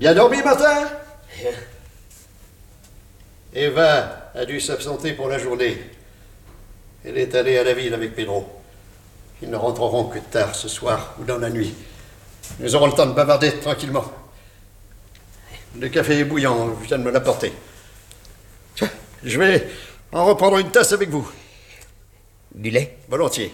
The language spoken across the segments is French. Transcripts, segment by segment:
Bien dormi, Martin? Eva a dû s'absenter pour la journée. Elle est allée à la ville avec Pedro. Ils ne rentreront que tard ce soir ou dans la nuit. Nous aurons le temps de bavarder tranquillement. Le café est bouillant, je viens de me l'apporter. Tiens, je vais en reprendre une tasse avec vous. Du lait? Volontiers.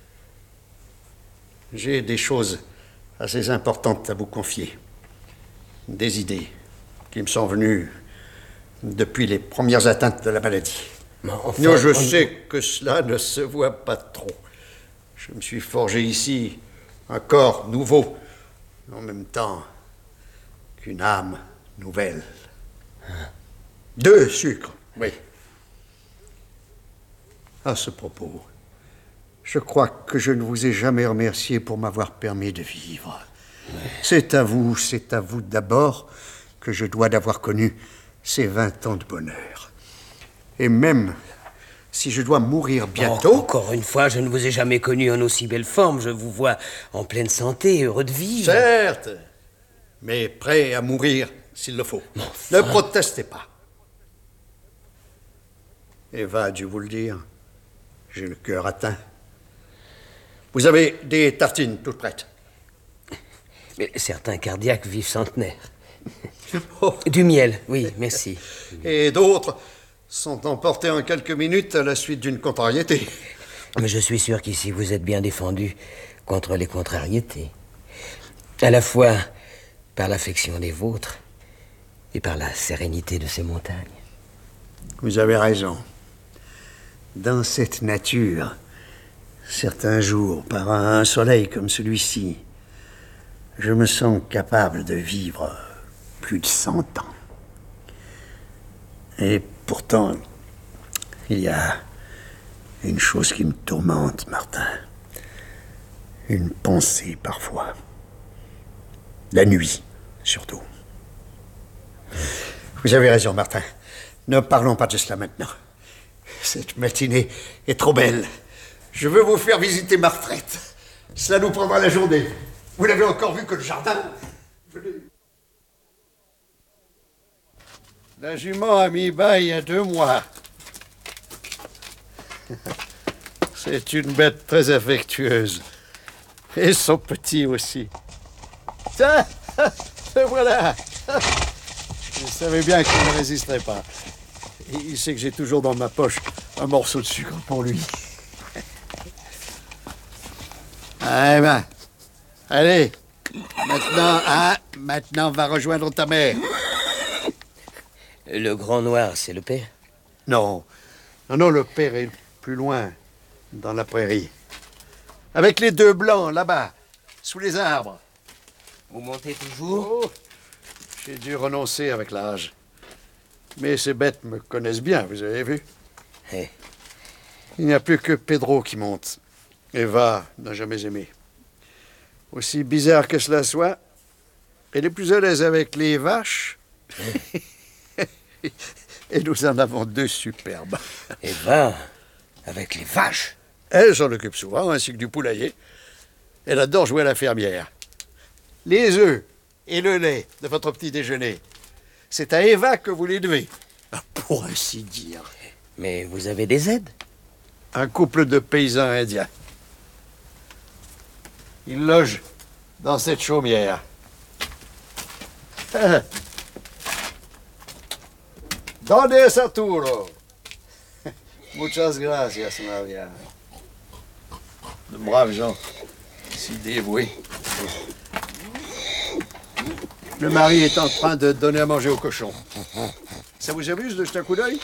J'ai des choses assez importantes à vous confier. Des idées qui me sont venues depuis les premières atteintes de la maladie. Enfin, Je sais que cela ne se voit pas trop. Je me suis forgé ici un corps nouveau, en même temps qu'une âme nouvelle. 2 sucres, oui. À ce propos, je crois que je ne vous ai jamais remercié pour m'avoir permis de vivre. C'est à vous d'abord que je dois d'avoir connu ces 20 ans de bonheur. Et même si je dois mourir bientôt... Encore une fois, je ne vous ai jamais connu en aussi belle forme. Je vous vois en pleine santé, heureux de vivre. Certes, mais prêt à mourir s'il le faut. Enfin... Ne protestez pas. Eva a dû vous le dire. J'ai le cœur atteint. Vous avez des tartines toutes prêtes. Mais certains cardiaques vivent centenaires. Oh. Du miel, oui, merci. Et d'autres sont emportés en quelques minutes à la suite d'une contrariété. Mais je suis sûr qu'ici vous êtes bien défendu contre les contrariétés. À la fois par l'affection des vôtres et par la sérénité de ces montagnes. Vous avez raison. Dans cette nature, certains jours, par un soleil comme celui-ci, je me sens capable de vivre plus de 100 ans. Et pourtant, il y a une chose qui me tourmente, Martin. Une pensée, parfois. La nuit, surtout. Vous avez raison, Martin. Ne parlons pas de cela maintenant. Cette matinée est trop belle. Je veux vous faire visiter ma retraite. Cela nous prendra la journée. Vous n'avez encore vu que le jardin. La jument a mis bas il y a 2 mois. C'est une bête très affectueuse. Et son petit aussi. Tiens, le voilà. Je savais bien qu'il ne résisterait pas. Il sait que j'ai toujours dans ma poche un morceau de sucre pour lui. Eh ben, allez, maintenant va rejoindre ta mère. Le grand noir, c'est le père? Non, le père est plus loin, dans la prairie. Avec les 2 blancs, là-bas, sous les arbres. Vous montez toujours? Oh, j'ai dû renoncer avec l'âge. Mais ces bêtes me connaissent bien, vous avez vu? Hey. Il n'y a plus que Pedro qui monte. Eva n'a jamais aimé. Aussi bizarre que cela soit, elle est plus à l'aise avec les vaches. Et nous en avons 2 superbes. Eva, avec les vaches? Elle s'en occupe souvent, ainsi que du poulailler. Elle adore jouer à la fermière. Les œufs et le lait de votre petit déjeuner, c'est à Eva que vous les devez, pour ainsi dire. Mais vous avez des aides? Un couple de paysans indiens. Ils logent dans cette chaumière. Donde Arturo. Muchas gracias, Maria. De braves gens, si dévoués. Le mari est en train de donner à manger aux cochons. Ça vous amuse de jeter un coup d'œil?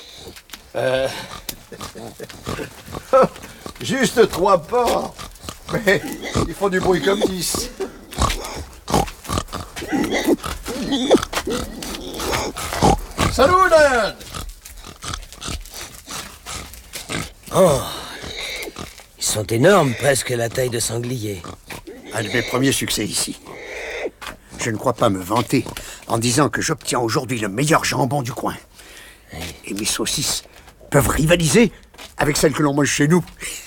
Juste 3 porcs. Mais ils font du bruit comme 10. Salut, Dad! Oh, ils sont énormes, presque la taille de sanglier. Un de mes premiers succès ici. Je ne crois pas me vanter en disant que j'obtiens aujourd'hui le meilleur jambon du coin. Et mes saucisses peuvent rivaliser avec celles que l'on mange chez nous.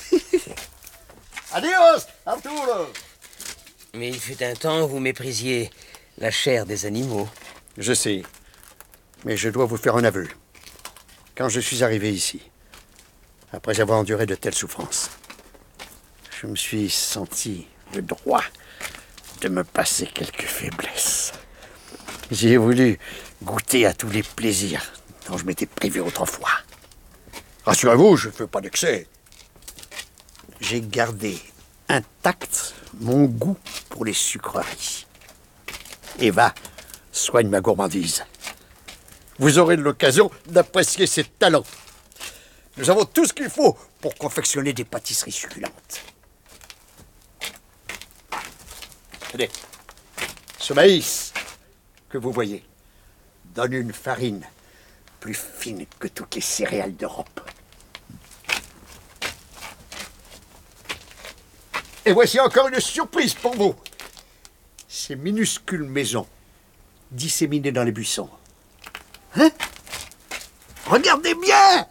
Adios, Arturo! Mais il fut un temps où vous méprisiez la chair des animaux. Je sais, mais je dois vous faire un aveu. Quand je suis arrivé ici, après avoir enduré de telles souffrances, je me suis senti le droit de me passer quelques faiblesses. J'ai voulu goûter à tous les plaisirs dont je m'étais privé autrefois. Rassurez-vous, je ne fais pas d'excès. J'ai gardé intact mon goût pour les sucreries. Eva soigne ma gourmandise. Vous aurez l'occasion d'apprécier ses talents. Nous avons tout ce qu'il faut pour confectionner des pâtisseries succulentes. Tenez, ce maïs que vous voyez donne une farine plus fine que toutes les céréales d'Europe. Et voici encore une surprise pour vous. Ces minuscules maisons disséminées dans les buissons. Hein? Regardez bien!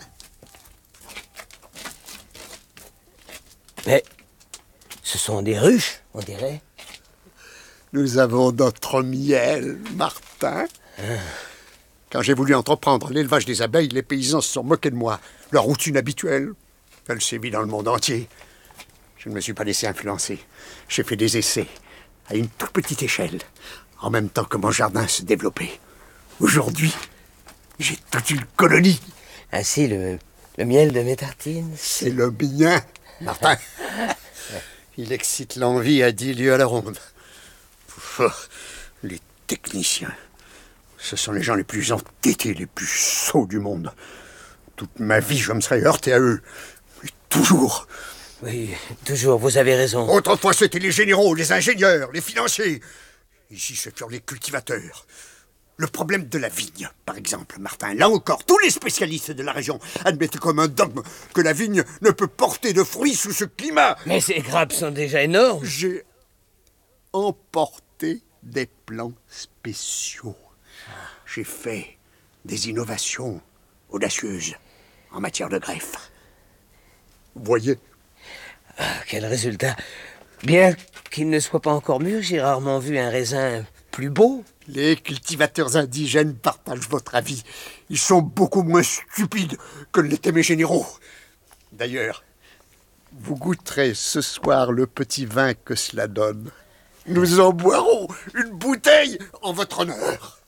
Mais ce sont des ruches, on dirait. Nous avons notre miel, Martin. Quand j'ai voulu entreprendre l'élevage des abeilles, les paysans se sont moqués de moi. Leur routine habituelle, elle sévit dans le monde entier. Je ne me suis pas laissé influencer. J'ai fait des essais, à une toute petite échelle, en même temps que mon jardin se développait. Aujourd'hui, j'ai toute une colonie. Ainsi, le miel de mes tartines, C'est le mien, Martin. Il excite l'envie à 10 lieues à la ronde. Les techniciens, ce sont les gens les plus entêtés, les plus sots du monde. Toute ma vie, je me serais heurté à eux. Et toujours. Oui, toujours, vous avez raison. Autrefois, c'étaient les généraux, les ingénieurs, les financiers. Ici, ce furent les cultivateurs. Le problème de la vigne, par exemple, Martin. Là encore, tous les spécialistes de la région admettaient comme un dogme que la vigne ne peut porter de fruits sous ce climat. Mais ces grappes sont déjà énormes. J'ai emporté des plans spéciaux. J'ai fait des innovations audacieuses en matière de greffe. Vous voyez? Quel résultat! Bien qu'il ne soit pas encore mûr, j'ai rarement vu un raisin plus beau. Les cultivateurs indigènes partagent votre avis. Ils sont beaucoup moins stupides que l'étaient mes généraux. D'ailleurs, vous goûterez ce soir le petit vin que cela donne. Nous en boirons une bouteille en votre honneur.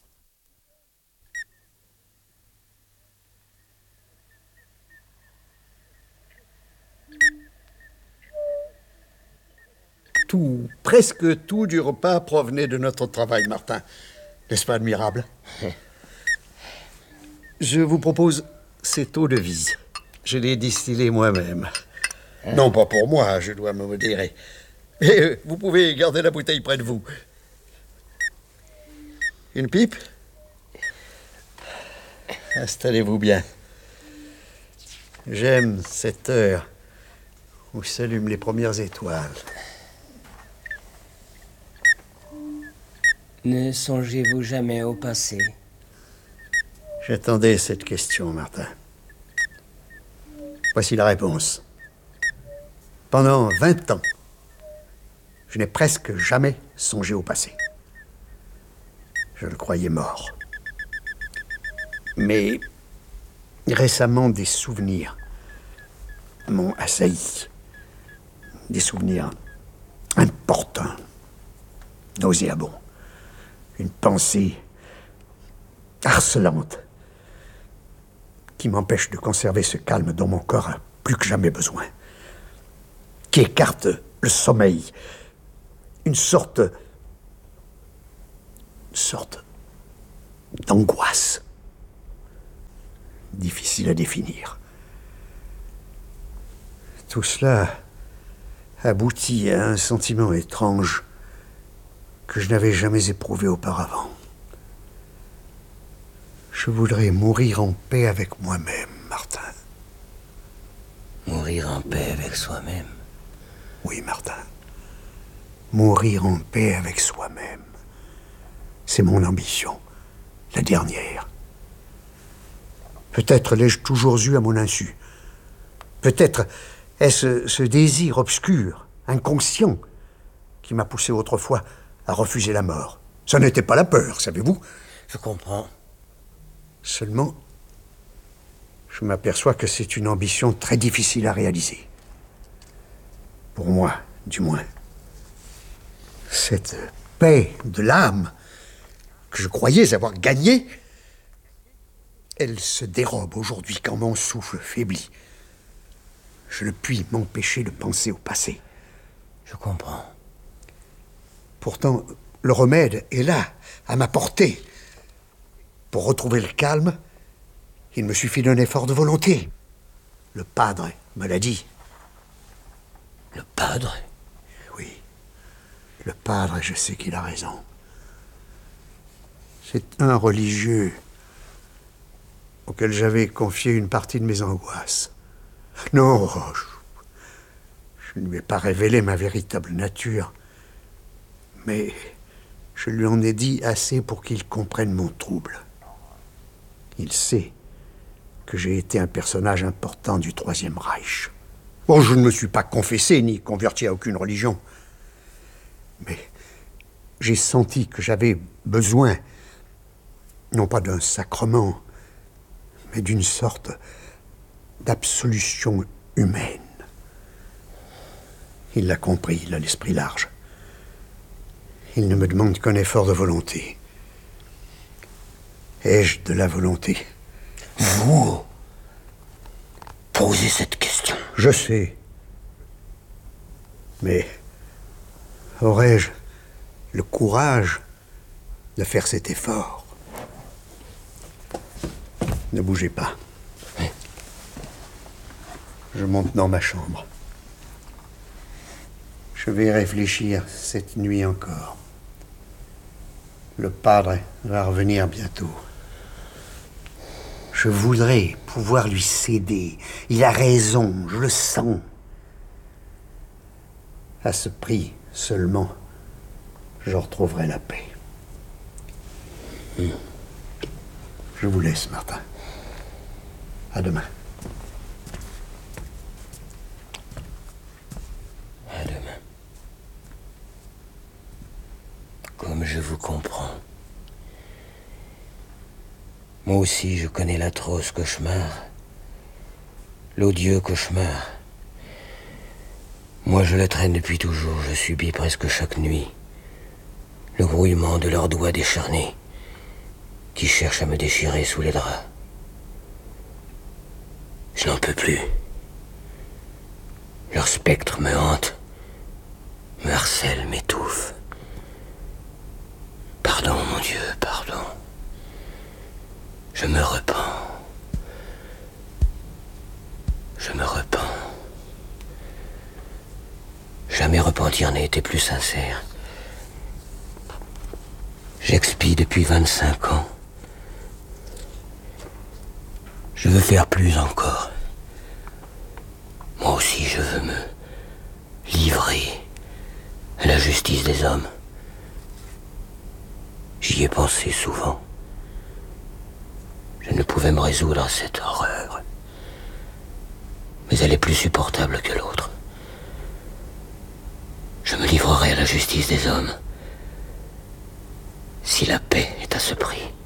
Tout, presque tout du repas provenait de notre travail, Martin. N'est-ce pas admirable? Je vous propose cette eau de vie. Je l'ai distillée moi-même. Non pas pour moi, je dois me modérer. Mais vous pouvez garder la bouteille près de vous. Une pipe? Installez-vous bien. J'aime cette heure où s'allument les premières étoiles. Ne songez-vous jamais au passé? J'attendais cette question, Martin. Voici la réponse. Pendant 20 ans, je n'ai presque jamais songé au passé. Je le croyais mort. Mais récemment, des souvenirs m'ont assailli. Des souvenirs importants, nauséabonds. Une pensée harcelante qui m'empêche de conserver ce calme dont mon corps a plus que jamais besoin, qui écarte le sommeil, une sorte d'angoisse difficile à définir. Tout cela aboutit à un sentiment étrange que je n'avais jamais éprouvé auparavant. Je voudrais mourir en paix avec moi-même, Martin. Mourir en paix avec soi-même. Oui, Martin. Mourir en paix avec soi-même. C'est mon ambition, la dernière. Peut-être l'ai-je toujours eu à mon insu. Peut-être est-ce ce désir obscur, inconscient, qui m'a poussé autrefois à refuser la mort. Ce n'était pas la peur, savez-vous. Je comprends. Seulement, je m'aperçois que c'est une ambition très difficile à réaliser. Pour moi, du moins. Cette paix de l'âme que je croyais avoir gagnée, elle se dérobe aujourd'hui quand mon souffle faiblit. Je ne puis m'empêcher de penser au passé. Je comprends. Pourtant, le remède est là, à ma portée. Pour retrouver le calme, il me suffit d'un effort de volonté. Le padre me l'a dit. Le padre? Oui. Le padre, je sais qu'il a raison. C'est un religieux auquel j'avais confié une partie de mes angoisses. Non, je ne lui ai pas révélé ma véritable nature, mais je lui en ai dit assez pour qu'il comprenne mon trouble. Il sait que j'ai été un personnage important du Troisième Reich. Bon, je ne me suis pas confessé ni converti à aucune religion, mais j'ai senti que j'avais besoin, non pas d'un sacrement, mais d'une sorte d'absolution humaine. Il l'a compris, il a l'esprit large. Il ne me demande qu'un effort de volonté. Ai-je de la volonté? Vous posez cette question. Je sais. Mais aurais-je le courage de faire cet effort? Ne bougez pas. Oui. Je monte dans ma chambre. Je vais réfléchir cette nuit encore. Le padre va revenir bientôt. Je voudrais pouvoir lui céder. Il a raison, je le sens. À ce prix seulement, je retrouverai la paix. Je vous laisse, Martin. À demain. À demain. Comme je vous comprends. Moi aussi, je connais l'atroce cauchemar, l'odieux cauchemar. Moi, je le traîne depuis toujours. Je subis presque chaque nuit le grouillement de leurs doigts décharnés qui cherchent à me déchirer sous les draps. Je n'en peux plus. Leur spectre me hante, me harcèle, m'étouffe. Pardon, mon Dieu, pardon. Je me repens. Je me repens. Jamais repentir n'a été plus sincère. J'expie depuis 25 ans. Je veux faire plus encore. Moi aussi, je veux me livrer à la justice des hommes. J'y ai pensé souvent. Je ne pouvais me résoudre à cette horreur. Mais elle est plus supportable que l'autre. Je me livrerai à la justice des hommes si la paix est à ce prix.